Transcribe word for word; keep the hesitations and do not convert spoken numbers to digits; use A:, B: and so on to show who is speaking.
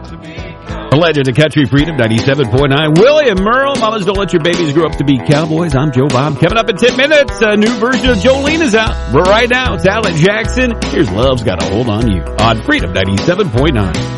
A: The legend of country freedom, ninety-seven point nine. William Merle, Mamas Don't Let Your Babies Grow Up to Be Cowboys. I'm Joe Bob. Coming up in ten minutes, a new version of Jolene is out. But right now, it's Alan Jackson. Here's Love's Got a Hold on You on Freedom ninety-seven point nine.